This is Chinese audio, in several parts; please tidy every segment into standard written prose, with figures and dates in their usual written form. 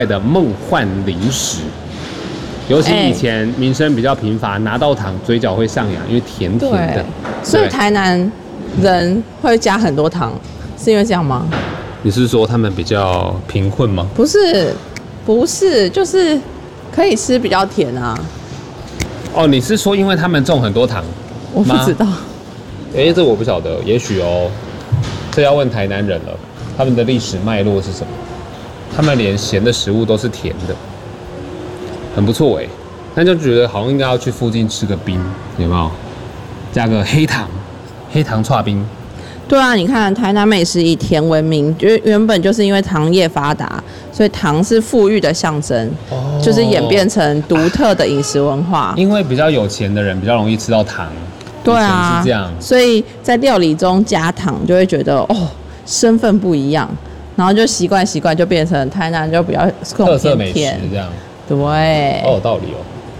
的梦幻零食。尤其以前民生比较贫乏，拿到糖嘴角会上扬，因为甜甜的。 所以台南人会加很多糖，是因为这样吗？ 你是说他们比较贫困吗？ 不是，不是，就是可以吃比较甜啊。 哦，你是说因为他们种很多糖？ 我不知道。 这我不晓得，也许哦，这要问台南人了。他们的历史脉络是什么？他们连咸的食物都是甜的。很不错那就觉得好像应该要去附近吃个冰，有没有？加个黑糖剉冰。 对啊，你看台南美食以甜闻名，原本就是因为糖业发达，所以糖是富裕的象征，就是演变成独特的饮食文化。 因为比较有钱的人比较容易吃到糖， 对啊， 是这样， 所以在料理中加糖就会觉得身份不一样，然后就习惯就变成台南就比较特色美食这样。 对， 有道理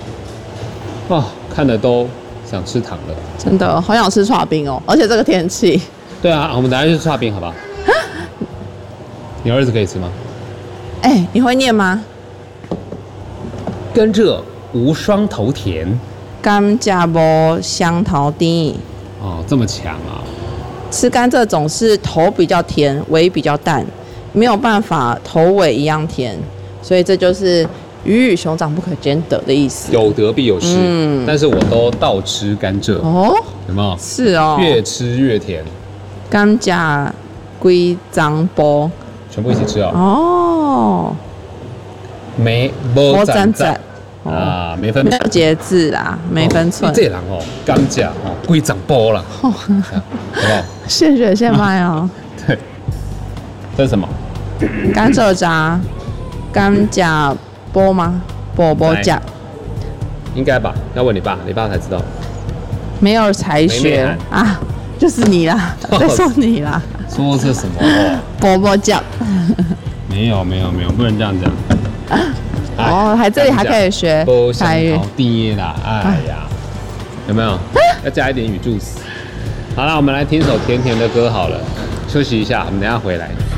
看了都想吃糖了， 真的好想吃剉冰而且这个天气。 对啊，我们等一下去吃剉冰好不好？你儿子可以吃吗？ 你会念吗？ 甘蔗无双头甜， 甘蔗无香头甜。 这么强啊！ 吃甘蔗总是头比较甜，尾比较淡，没有办法头尾一样甜，所以这就是鱼与熊掌不可兼得的意思。 有得必有失，但是我都倒吃甘蔗有没有？ 是越吃越甜。 甘蔗龟张波， 全部一起吃没赞赞没分， 没有节制啦，没分寸。 这人甘蔗龟张波啦，好不好？ 现学现卖对，这是什么？ 甘蔗渣，甘蔗波吗？波蔗， 应该吧？要问你爸才知道。 没有才学啊，就是你啦，在说你啦。 说这什么？ 波蔗。 没有，不能这样讲。 这里还可以学台语。 低啦，有没有？要加一点语助词。好了，我们来听首甜甜的歌好了，休息一下，我们等一下回来。